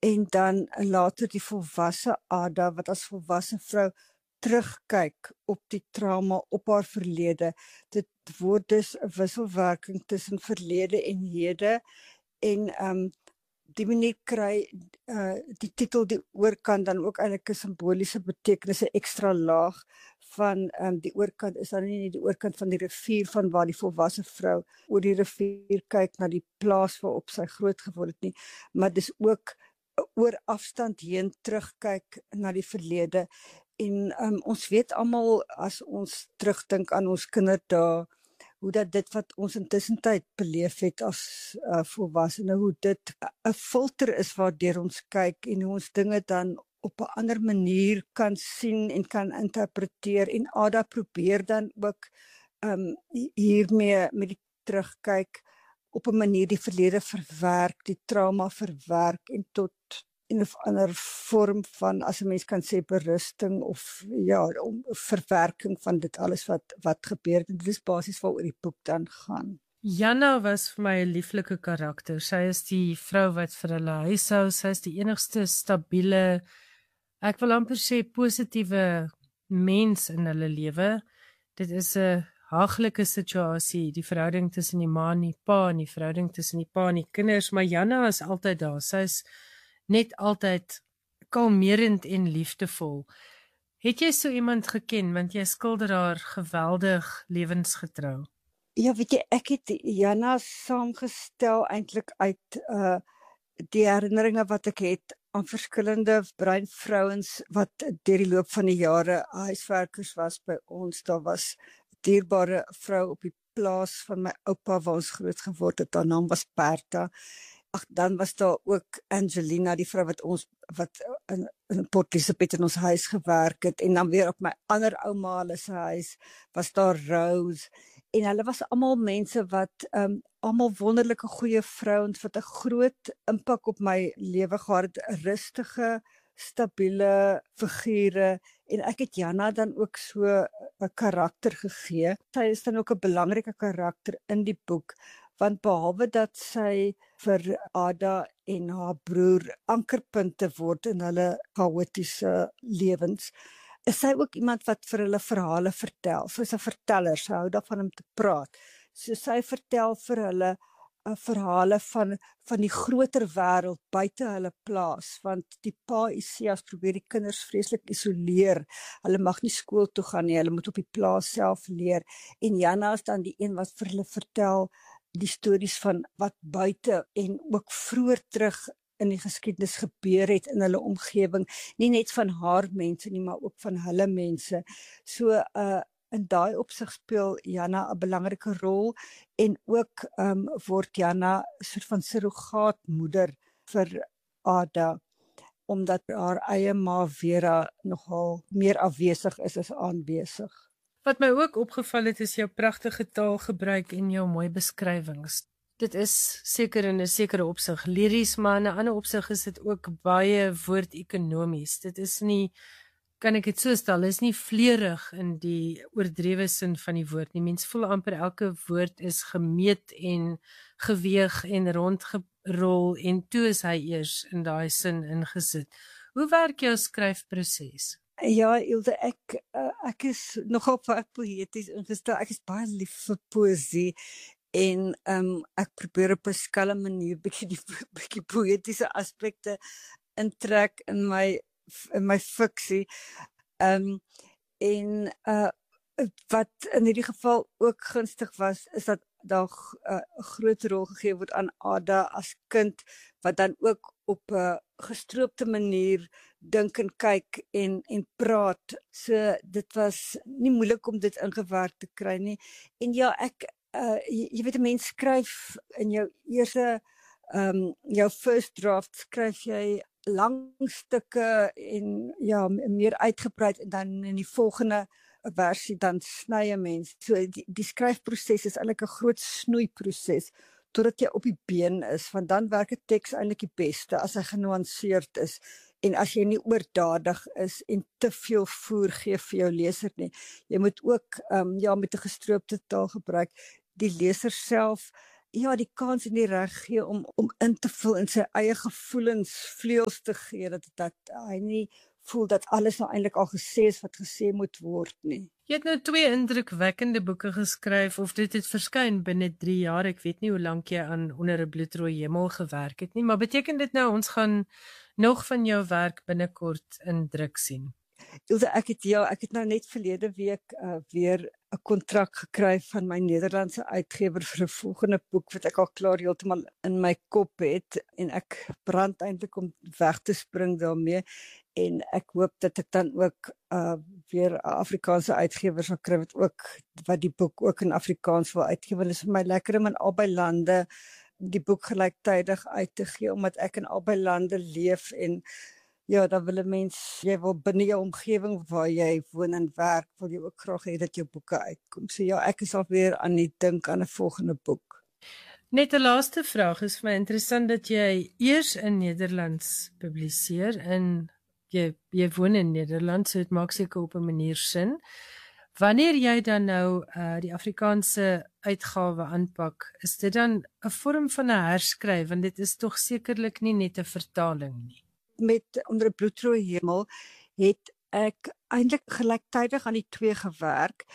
en dan later die volwasse Ada, wat as volwasse vrou terugkyk op die trauma, op haar verlede. Dit word dus 'n wisselwerking tussen verlede en hede, en die manier kry die titel die oorkant dan ook eintlik 'n simboliese betekenis, 'n ekstra laag van die oorkant is dan nie die oorkant van die rivier van waar die volwasse vrou oor die rivier kyk na die plaas waarop sy groot geword het nie, maar dis ook oor afstand heen terugkyk na die verlede. En ons weet almal as ons terugdink aan ons kinderdae, hoe dat dit wat ons intussen tyd beleef het as volwassene, hoe dit 'n filter is waardeur ons kyk en hoe ons dinge dan op 'n ander manier kan sien en kan interpreteer. En Ada probeer dan ook hiermee met die terugkyk op 'n manier die verlede verwerk, die trauma verwerk en tot een of ander vorm van, as 'n mens kan sê, berusting of verwerking van dit alles wat gebeur het. En dit is basies waaroor die boek dan gaan. Janna was vir my 'n lieflike karakter. Sy is die vrou wat vir hulle huishou. Sy is die enigste stabiele, ek wil amper sê positiewe mens in hulle lewe. Dit is 'n haglike situasie, die verhouding tussen die ma en die pa en die verhouding tussen die pa en die kinders, maar Janna is altyd daar. Sy is net altyd kalmerend en liefdevol. Het jy so iemand geken, want jy skilder haar geweldig lewensgetrou? Ja, weet jy, ek het Janna saamgestel eintlik uit die herinneringe wat ek het aan verskillende breinvrouens wat deur die loop van die jare huiswerkers was by ons. Daar was 'n dierbare vrou op die plaas van my oupa waar ons groot geword het. Haar naam was Bertha. Dan was daar ook Angelina, die vrou wat in Port Elizabeth in ons huis gewerk het, en dan weer op my ander ouma hulle se huis was daar Rose, en hulle was almal mense wat almal wonderlike goeie vrouens wat 'n groot impak op my lewe gehad het, rustige, stabiele figure, en ek het Janna dan ook so 'n karakter gegee. Sy is dan ook 'n belangrike karakter in die boek, want behalwe dat sy vir Ada en haar broer ankerpunte word in hulle chaotiese lewens, is sy ook iemand wat vir hulle verhale vertel. Sy's 'n verteller, sy hou daarvan om te praat. So sy vertel vir hulle verhale van die groter wêreld buite hulle plaas, want die pa Isias probeer die kinders vreeslik isoleer. Hulle mag nie skool toe gaan nie, hulle moet op die plaas self leer. En Janna is dan die een wat vir hulle vertel die stories van wat buite en ook vroeër terug in die geskiedenis gebeur het in hulle omgewing, nie net van haar mense nie, maar ook van hulle mense. So in daai opsig speel Janna 'n belangrike rol, en ook word Janna 'n soort van surrogaatmoeder vir Ada, omdat haar eie ma Vera nogal meer afwesig is as aanwesig. Wat my ook opgeval het, is jou pragtige taalgebruik en jou mooi beskrywings. Dit is seker in 'n sekere opsig liries, maar in 'n ander opsig is dit ook baie woordekonomies. Dit is nie, kan ek dit so stel, is nie vleurig in die oordrewe sin van die woord nie. Mens voel amper elke woord is gemeet en geweeg en rondgerol, en toe is hy eers in daai sin ingesit. Hoe werk jou skryfproses? Ja, Ilse, ek is nogal baie poëties ingestel. Ek is baie lief vir poësie, en ek probeer op 'n skalle manier bietjie poëtiese aspekte intrek in my fiksie. En wat in hierdie geval ook gunstig was, is dat daar 'n groot rol gegee word aan Ada as kind, wat dan ook op 'n gestroopte manier dink en kyk en praat. So dit was nie moeilik om dit ingewerk te kry nie. En ja, jy weet, 'n mens skryf in jou eerste jou first draft skryf jy lang stukke en ja, meer uitgebrei, en dan in die volgende versie dan sny 'n mens. So die skryfproses is eintlik 'n groot snoeiproses totdat jy op die been is, want dan werk 'n teks eintlik die beste as hy genuanceerd is, en as jy nie oordadig is en te veel voer gee vir jou leser nie. Jy moet ook met 'n gestroopte taal gebruik die leser self ja, die kans en die reg gee om in te vul in sy eie gevoelens vleuels te gee, dat hy nie voel dat alles nou eintlik al gesê is wat gesê moet word nie. Jy het nou 2 indrukwekkende boeke geskryf, of dit het verskyn binne 3 jaar. Ek weet nie hoe lank jy aan Onder 'n bloedrooi hemel gewerk het nie, maar beteken dit nou ons gaan nog van jou werk binnekort in druk sien? Ilse, ek het nou net verlede week weer 'n kontrak gekry van my Nederlandse uitgewer vir 'n volgende boek wat ek al klaar heeltemal in my kop het, en ek brand eintlik om weg te spring daarmee, en ek hoop dat ek dan ook weer 'n Afrikaanse uitgewer sal kry wat die boek ook in Afrikaans wil uitgee, want dit is vir my lekker om in albei lande die boek gelyktydig uit te gee, omdat ek in albei lande leef, en ja, dan wil 'n mens, jy wil binne jou omgewing waar jy woon en werk, wil jy ook graag hê dat jou boeke uitkom. So ja, ek is alweer aan die dink aan 'n volgende boek. Net 'n laaste vraag, is vir my interessant dat jy eers in Nederlands publiseer, en jy woon in Nederland, so dit maak seker op 'n manier sin. Wanneer jy dan nou die Afrikaanse uitgawe aanpak, is dit dan 'n vorm van 'n herskryf, want dit is tog sekerlik nie net 'n vertaling nie. Met Onder 'n bloedrooi hemel het ek eintlik gelyktydig aan die 2 gewerk,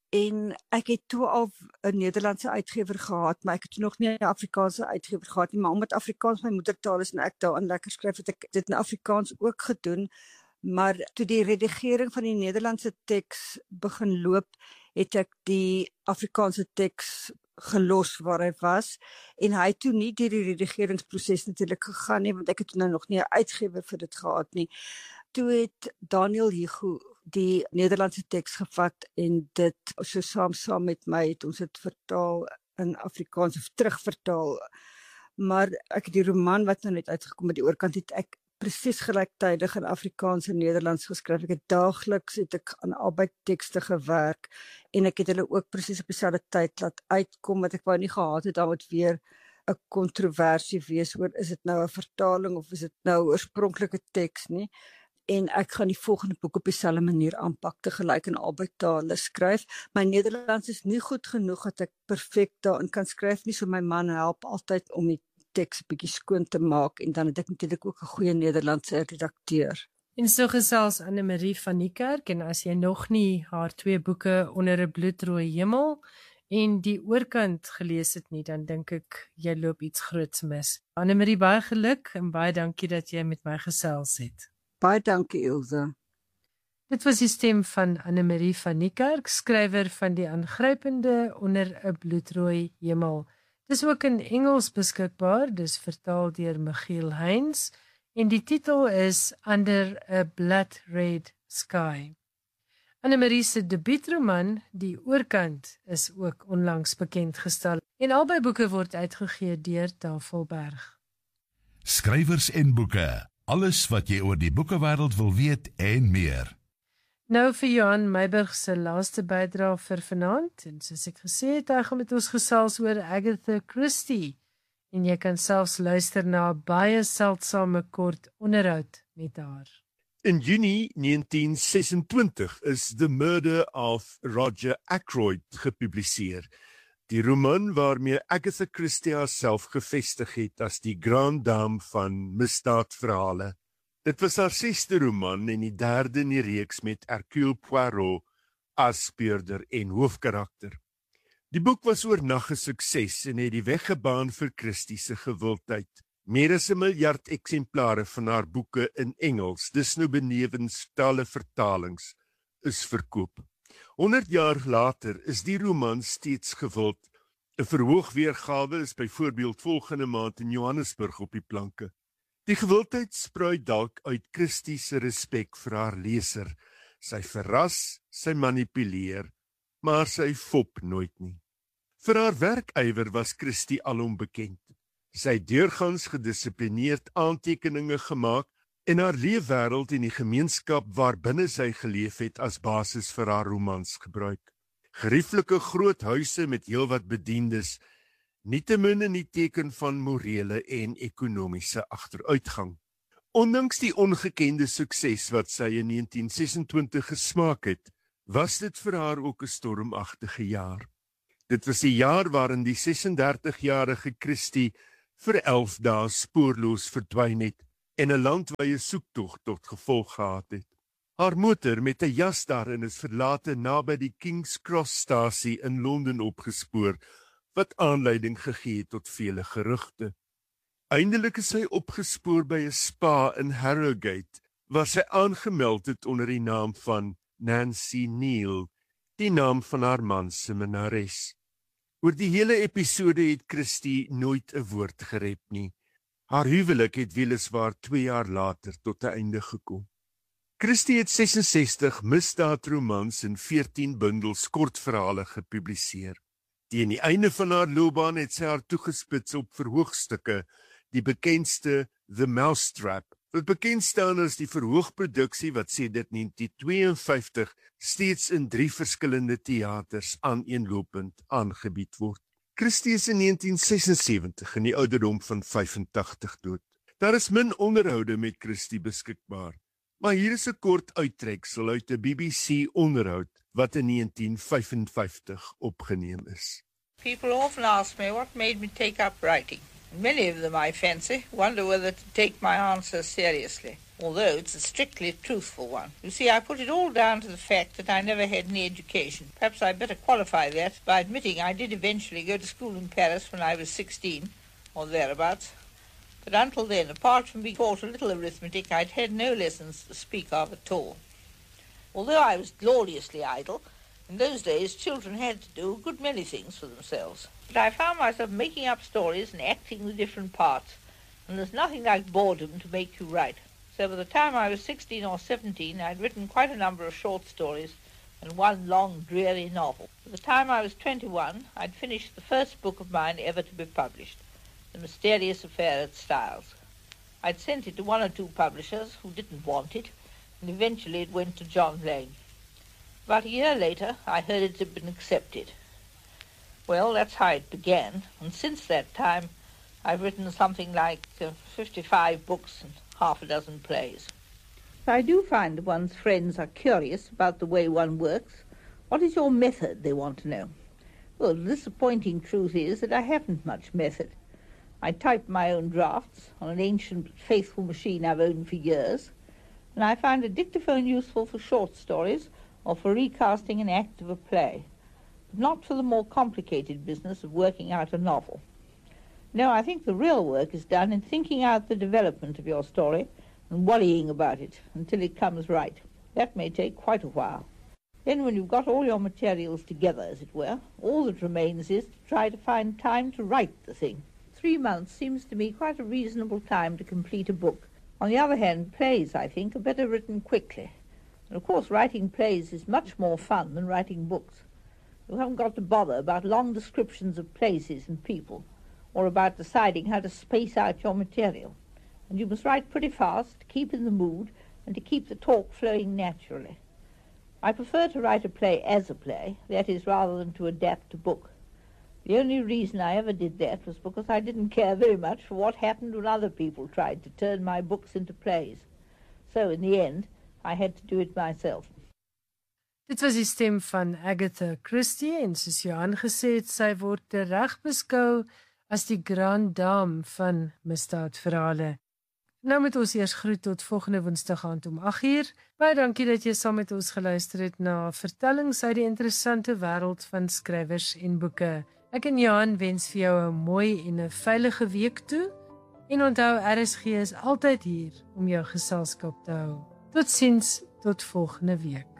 en ek het toe al 'n Nederlandse uitgewer gehad, maar ek het toe nog nie 'n Afrikaanse uitgewer gehad nie, maar omdat Afrikaans my moedertaal is en ek daarin lekker skryf, het ek dit in Afrikaans ook gedoen, maar toe die redigering van die Nederlandse teks begin loop, het ek die Afrikaanse teks gelos waar hy was, en hy het toe nie deur die redigeringsproses natuurlik gegaan nie, want ek het nou nog nie 'n uitgewer vir dit gehad nie. Toe het Daniel Hugo die Nederlandse teks gevat, en dit so saam met my het ons dit vertaal in Afrikaans, of terugvertaal. Maar ek het die roman wat nou net uitgekom het, die oorkant, het ek presies gelyktydig in Afrikaans en Nederlands geskryf. Ek het daagliks aan albei tekste gewerk, en ek het hulle ook presies op dieselfde tyd laat uitkom, wat ek wou nie gehad het, daar moet weer 'n kontroversie wees oor, is dit nou 'n vertaling of is dit nou oorspronklike teks nie. En ek gaan die volgende boek op dieselfde manier aanpak, te gelyk in albei tale skryf. My Nederlands is nie goed genoeg dat ek perfek daarin kan skryf nie, so my man help altyd om die teks bietjie skoon te maak, en dan het ek natuurlik ook 'n goeie Nederlandse redakteur. En so gesels Annemarie van Niekerk, en as jy nog nie haar 2 boeke Onder 'n bloedrooi hemel en Die oorkant gelees het nie, dan dink ek jy loop iets groots mis. Annemarie, baie geluk en baie dankie dat jy met my gesels het. Baie dankie, Ilse. Dit was die stem van Annemarie van Niekerk, skrywer van die aangrypende Onder 'n bloedrooi hemel. Dis ook in Engels beskikbaar, dis vertaal deur Michiel Heyns, en die titel is Under a Blood Red Sky. Annemarie se debuutroman, Die oorkant, is ook onlangs bekendgestel, en albei boeke word uitgegee deur Tafelberg. Skrywers en boeke, alles wat jy oor die boekewêreld wil weet en meer. Nou vir Johan Meiburg se laaste bydrae vir vanaand, en soos ek gesê het, hy gaan met ons gesels oor Agatha Christie, en jy kan selfs luister na 'n baie seldsame kort onderhoud met haar. In Junie 1926 is The Murder of Roger Ackroyd gepubliseer, die roman waarmee Agatha Christie haarself gevestig het as die Grand Dame van misdaadverhale. Dit was haar 6ste roman en die 3de in die reeks met Hercule Poirot as speurder en hoofkarakter. Die boek was oornag 'n sukses en het die weg gebaan vir Christie se gewildheid. Meer as 1 miljard eksemplare van haar boeke in Engels, dis nou benewens talle vertalings, is verkoop. 100 jaar later is die roman steeds gewild. 'n Verhoogweergawe is byvoorbeeld volgende maand in Johannesburg op die planke. Die gewildheid spruit dalk uit Christie se respek vir haar leser. Sy verras, sy manipuleer, maar sy fop nooit nie. Vir haar werkywer was Christie alom bekend. Sy het deurgangs gedissiplineerd aantekeninge gemaak en haar leefwêreld en die gemeenskap waarbinne sy geleef het as basis vir haar romans gebruik. Gerieflike groot huise met heelwat bediendes, nietemin in die teken van morele en ekonomiese agteruitgang. Ondanks die ongekende sukses wat sy in 1926 gesmaak het, was dit vir haar ook 'n stormagtige jaar. Dit was die jaar waarin die 36-jarige Christie vir 11 dae spoorloos verdwyn het en 'n landwye soektog tot gevolg gehad het. Haar motor met 'n jas daarin is verlate naby die King's Cross-stasie in Londen opgespoor, wat aanleiding gegee het tot vele gerugte. Eindelik is sy opgespoor by 'n spa in Harrogate, waar sy aangemeld het onder die naam van Nancy Neal, die naam van haar man se minnares. Oor die hele episode het Christie nooit 'n woord gerep nie. Haar huwelik het weliswaar 2 jaar later tot 'n einde gekom. Christie het 66 misdaadromans en 14 bundels kortverhale gepubliseer. Teen die einde van haar loopbaan het sy haar toegespits op verhoogstukke, die bekendste The Mousetrap, wat bekend staan as die verhoogproduksie wat sedert 1952 steeds in 3 verskillende teaters aaneenlopend aangebied word. Christie is in 1976 in die ouderdom van 85 dood. Daar is min onderhoude met Christie beskikbaar, maar hier is 'n kort uittreksel uit 'n BBC onderhoud wat in 1955 opgeneem is. People often ask me what made me take up writing. Many of them, I fancy, wonder whether to take my answer seriously, although it's a strictly truthful one. You see, I put it all down to the fact that I never had any education. Perhaps I'd better qualify that by admitting I did eventually go to school in Paris when I was 16, or thereabouts. But until then, apart from being taught a little arithmetic, I'd had no lessons to speak of at all. Although I was gloriously idle, in those days children had to do a good many things for themselves. But I found myself making up stories and acting the different parts, and there's nothing like boredom to make you write. So by the time I was 16 or 17, I'd written quite a number of short stories and one long, dreary novel. By the time I was 21, I'd finished the first book of mine ever to be published, The Mysterious Affair at Styles. I'd sent it to 1 or 2 publishers who didn't want it, and eventually it went to John Lane. About a year later, I heard it had been accepted. Well, that's how it began, and since that time, I've written something like 55 books and half a dozen plays. I do find one's friends are curious about the way one works. What is your method, they want to know. Well, the disappointing truth is that I haven't much method. I type my own drafts on an ancient but faithful machine I've owned for years, and I find a dictaphone useful for short stories or for recasting an act of a play, but not for the more complicated business of working out a novel. No, I think the real work is done in thinking out the development of your story and worrying about it until it comes right. That may take quite a while. Then when you've got all your materials together, as it were, all that remains is to try to find time to write the thing. 3 months seems to me quite a reasonable time to complete a book. On the other hand, plays, I think, are better written quickly. And of course, writing plays is much more fun than writing books. You haven't got to bother about long descriptions of places and people, or about deciding how to space out your material. And you must write pretty fast to keep in the mood and to keep the talk flowing naturally. I prefer to write a play as a play, that is, rather than to adapt a book. The only reason I ever did that was because I didn't care very much for what happened when other people tried to turn my books into plays. So in the end, I had to do it myself. Dit was die stem van Agatha Christie en soos Johan gesê het, sy word reg beskou as die grand dame van misdaadverhale. Nou moet ons eers groet tot volgende Woensdag aand om 8:00. Baie dankie dat jy saam met ons geluister het na vertellings uit die interessante wêreld van skrywers en boeke. Ek en Johan wens vir jou 'n mooi en 'n veilige week toe. En onthou, RSG is altyd hier om jou geselskap te hou. Totsiens, tot volgende week.